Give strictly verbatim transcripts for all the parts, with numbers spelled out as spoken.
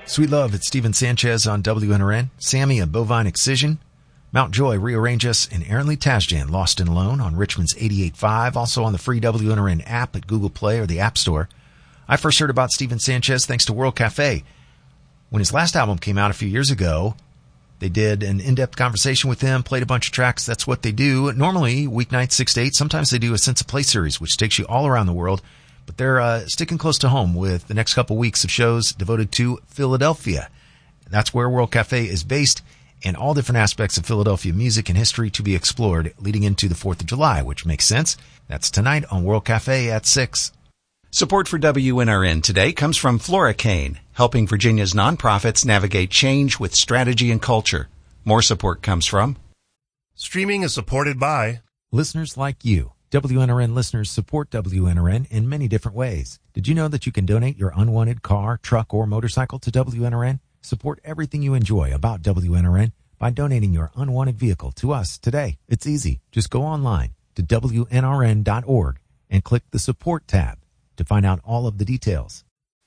Sweet Love at Steven Sanchez on W N R N. Sammy, A Bovine Excision. Mount Joy, Rearrange Us, and Aaron Lee Tasjan, Lost and Alone on Richmond's eighty-eight point five. Also on the free W N R N app at Google Play or the App Store. I first heard about Steven Sanchez thanks to World Cafe. When his last album came out a few years ago, they did an in-depth conversation with him, played a bunch of tracks. That's what they do. Normally, weeknights, six to eight. Sometimes they do a Sense of Place series, which takes you all around the world. But they're uh, sticking close to home with the next couple weeks of shows devoted to Philadelphia. That's where World Cafe is based, and all different aspects of Philadelphia music and history to be explored leading into the fourth of July, which makes sense. That's tonight on World Cafe at six. Support for W N R N today comes from Floricane, helping Virginia's nonprofits navigate change with strategy and culture. More support comes from... Streaming is supported by... listeners like you. W N R N listeners support W N R N in many different ways. Did you know that you can donate your unwanted car, truck, or motorcycle to W N R N? Support everything you enjoy about W N R N by donating your unwanted vehicle to us today. It's easy. Just go online to W N R N dot org and click the Support tab to find out all of the details.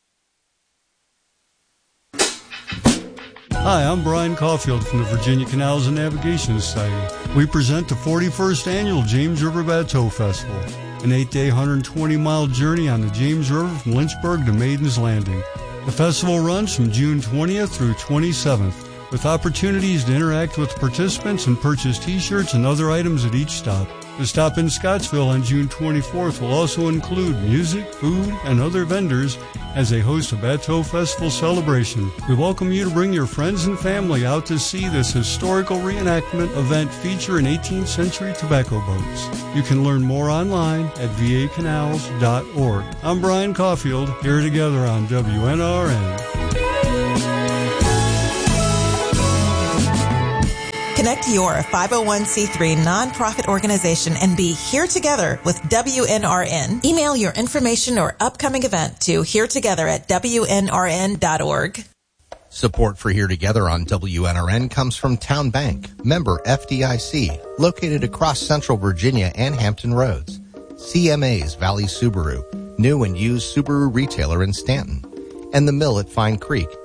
Hi, I'm Brian Caulfield from the Virginia Canals and Navigation Society. We present the forty-first Annual James River Bateau Festival, an eight-day, one hundred twenty mile journey on the James River from Lynchburg to Maiden's Landing. The festival runs from June twentieth through twenty-seventh, with opportunities to interact with participants and purchase T-shirts and other items at each stop. The stop in Scottsville on June twenty-fourth will also include music, food, and other vendors as they host a Bateau Festival celebration. We welcome you to bring your friends and family out to see this historical reenactment event featuring eighteenth century tobacco boats. You can learn more online at V A canals dot org. I'm Brian Caulfield, here together on W N R N. Connect your five oh one c three nonprofit organization and be here together with W N R N. Email your information or upcoming event to here together at W N R N dot org. Support for Here Together on W N R N comes from Town Bank, member F D I C, located across Central Virginia and Hampton Roads. C M A's Valley Subaru, new and used Subaru retailer in Stanton. And the Mill at Fine Creek,